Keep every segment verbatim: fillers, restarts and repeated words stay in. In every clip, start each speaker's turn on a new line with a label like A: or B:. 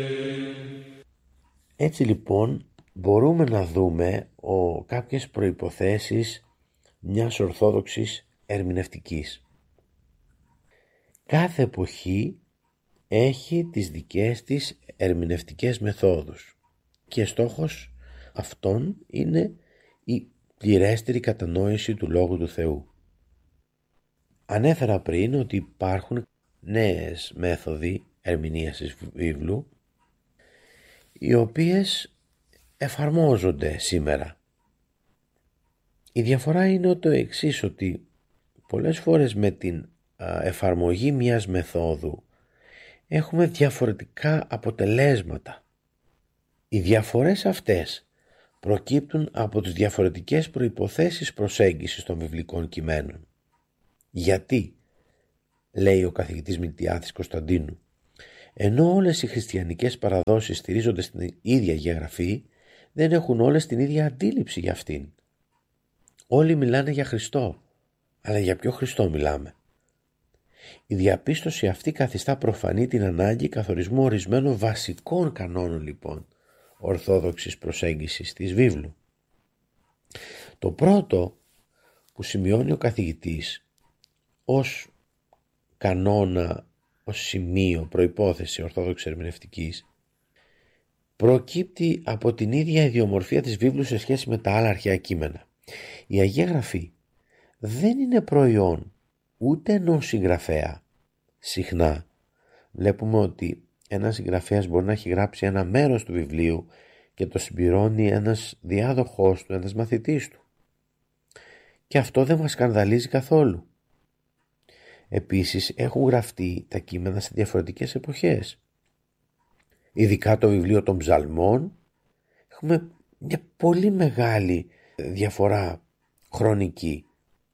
A: Έτσι λοιπόν μπορούμε να δούμε ο, κάποιες προϋποθέσεις μιας ορθόδοξης ερμηνευτικής. Κάθε εποχή έχει τις δικές της ερμηνευτικές μεθόδους και στόχος αυτών είναι η πληρέστερη κατανόηση του Λόγου του Θεού. Ανέφερα πριν ότι υπάρχουν νέες μέθοδοι ερμηνείας της βίβλου οι οποίες εφαρμόζονται σήμερα. Η διαφορά είναι το εξής, ότι πολλές φορές με την εφαρμογή μιας μεθόδου έχουμε διαφορετικά αποτελέσματα. Οι διαφορές αυτές προκύπτουν από τις διαφορετικές προϋποθέσεις προσέγγισης των βιβλικών κειμένων. Γιατί, λέει ο καθηγητής Μιλτιάδης Κωνσταντίνου, ενώ όλες οι χριστιανικές παραδόσεις στηρίζονται στην ίδια Αγία Γραφή, δεν έχουν όλες την ίδια αντίληψη για αυτήν. Όλοι μιλάνε για Χριστό, αλλά για ποιο Χριστό μιλάμε? Η διαπίστωση αυτή καθιστά προφανή την ανάγκη καθορισμού ορισμένων βασικών κανόνων λοιπόν ορθόδοξης προσέγγισης της βίβλου. Το πρώτο που σημειώνει ο καθηγητής ως κανόνα, ως σημείο, προϋπόθεση ορθόδοξης ερμηνευτικής, προκύπτει από την ίδια ιδιομορφία της βίβλου σε σχέση με τα άλλα αρχαία κείμενα. Η Αγία Γραφή δεν είναι προϊόν ούτε ενός συγγραφέα. Συχνά βλέπουμε ότι ένας συγγραφέας μπορεί να έχει γράψει ένα μέρος του βιβλίου και το συμπληρώνει ένας διάδοχός του, ένας μαθητής του. Και αυτό δεν μας σκανδαλίζει καθόλου. Επίσης έχουν γραφτεί τα κείμενα σε διαφορετικές εποχές. Ειδικά το βιβλίο των Ψαλμών έχουμε μια πολύ μεγάλη διαφορά χρονική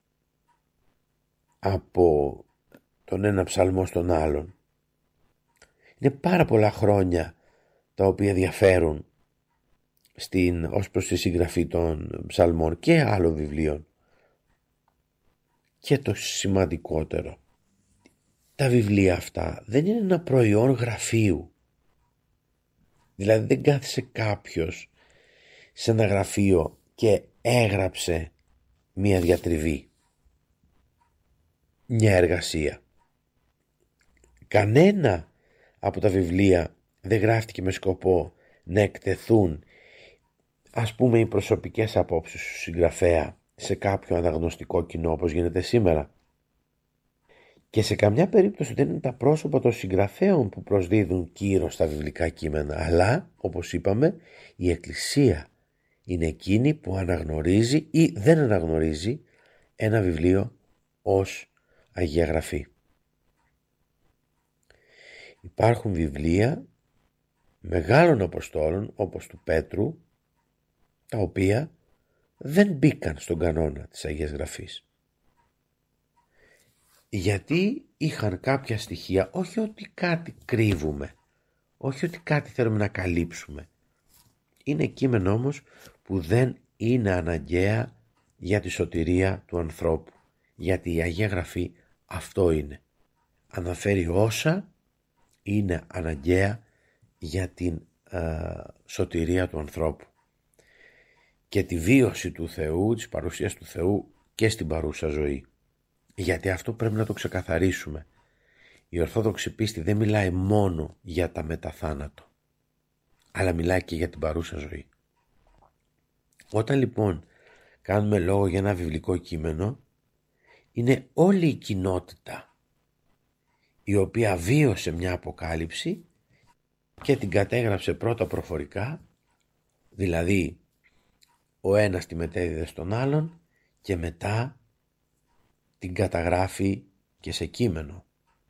A: από τον ένα ψαλμό στον άλλον. Είναι πάρα πολλά χρόνια τα οποία διαφέρουν στην, ως προς τη συγγραφή των ψαλμών και άλλων βιβλίων. Και το σημαντικότερο, τα βιβλία αυτά δεν είναι ένα προϊόν γραφείου. Δηλαδή δεν κάθισε κάποιος σε ένα γραφείο και έγραψε μία διατριβή, μια εργασία. Κανένα από τα βιβλία δεν γράφτηκε με σκοπό να εκτεθούν, ας πούμε, οι προσωπικές απόψεις του συγγραφέα σε κάποιο αναγνωστικό κοινό όπως γίνεται σήμερα. Και σε καμιά περίπτωση δεν είναι τα πρόσωπα των συγγραφέων που προσδίδουν κύρος στα βιβλικά κείμενα, αλλά, όπως είπαμε, η Εκκλησία είναι εκείνη που αναγνωρίζει ή δεν αναγνωρίζει ένα βιβλίο ως Αγία Γραφή. Υπάρχουν βιβλία μεγάλων Αποστόλων όπως του Πέτρου, τα οποία δεν μπήκαν στον κανόνα της Αγίας Γραφής. Γιατί είχαν κάποια στοιχεία, όχι ότι κάτι κρύβουμε, όχι ότι κάτι θέλουμε να καλύψουμε. Είναι κείμενο όμως που δεν είναι αναγκαία για τη σωτηρία του ανθρώπου. Γιατί η Αγία Γραφή αυτό είναι. Αναφέρει όσα είναι αναγκαία για την ε, σωτηρία του ανθρώπου και τη βίωση του Θεού, της παρουσίας του Θεού και στην παρούσα ζωή. Γιατί αυτό πρέπει να το ξεκαθαρίσουμε. Η Ορθόδοξη πίστη δεν μιλάει μόνο για τα μεταθάνατο, αλλά μιλάει και για την παρούσα ζωή. Όταν λοιπόν κάνουμε λόγο για ένα βιβλικό κείμενο, είναι όλη η κοινότητα η οποία βίωσε μια αποκάλυψη και την κατέγραψε πρώτα προφορικά, δηλαδή ο ένας τη μετέδιδε στον άλλον και μετά την καταγράφει και σε κείμενο.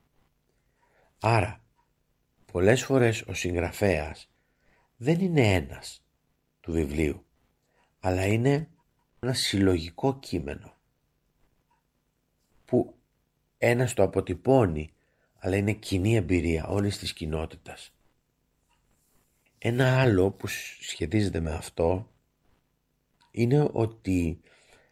A: Άρα, πολλές φορές ο συγγραφέας δεν είναι ένας του βιβλίου, αλλά είναι ένα συλλογικό κείμενο που ένας το αποτυπώνει, αλλά είναι κοινή εμπειρία όλης της κοινότητας. Ένα άλλο που σχετίζεται με αυτό είναι ότι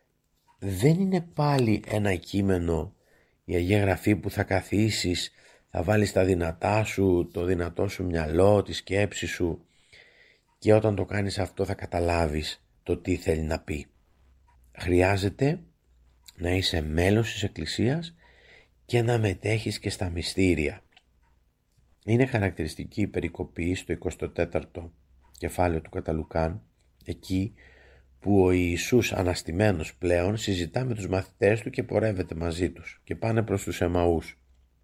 A: δεν είναι πάλι ένα κείμενο, η Αγία Γραφή, που θα καθίσεις, θα βάλεις τα δυνατά σου, το δυνατό σου μυαλό, τη σκέψη σου, και όταν το κάνεις αυτό θα καταλάβεις το τι θέλει να πει. Χρειάζεται να είσαι μέλος της Εκκλησίας και να μετέχεις και στα μυστήρια. Είναι χαρακτηριστική η περικοπή στο εικοστό τέταρτο κεφάλαιο του κατά Λουκάν, εκεί που ο Ιησούς αναστημένος πλέον συζητά με τους μαθητές του και πορεύεται μαζί τους και πάνε προς τους Εμαούς.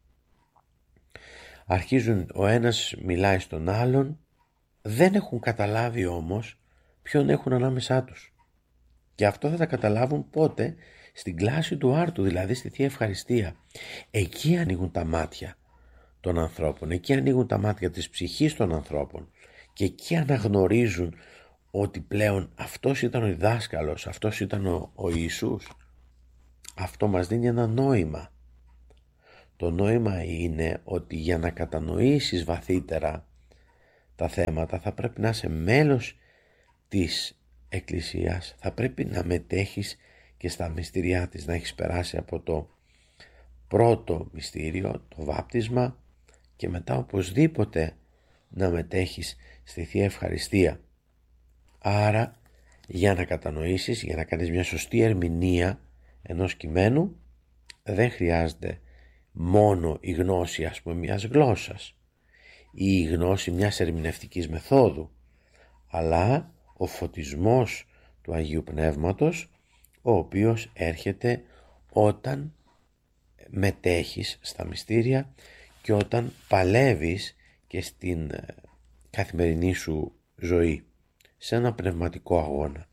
A: Αρχίζουν, ο ένας μιλάει στον άλλον, δεν έχουν καταλάβει όμως ποιον έχουν ανάμεσά τους. Και αυτό θα τα καταλάβουν πότε? Στην κλάση του άρτου, δηλαδή στη Θεία Ευχαριστία. Εκεί ανοίγουν τα μάτια των ανθρώπων, εκεί ανοίγουν τα μάτια της ψυχής των ανθρώπων και εκεί αναγνωρίζουν ότι πλέον αυτός ήταν ο διδάσκαλος, αυτός ήταν ο, ο Ιησούς. Αυτό μας δίνει ένα νόημα. Το νόημα είναι ότι για να κατανοήσεις βαθύτερα τα θέματα θα πρέπει να είσαι μέλος της Εκκλησίας, θα πρέπει να μετέχεις και στα μυστήριά της, να έχεις περάσει από το πρώτο μυστήριο, το βάπτισμα, και μετά οπωσδήποτε να μετέχεις στη Θεία Ευχαριστία. Άρα για να κατανοήσεις, για να κάνεις μια σωστή ερμηνεία ενός κειμένου, δεν χρειάζεται μόνο η γνώση, ας πούμε, μιας γλώσσας ή η γνώση μιας ερμηνευτικής μεθόδου, αλλά ο φωτισμός του Αγίου Πνεύματος, ο οποίος έρχεται όταν μετέχεις στα μυστήρια και όταν παλεύεις και στην καθημερινή σου ζωή, σε ένα πνευματικό αγώνα.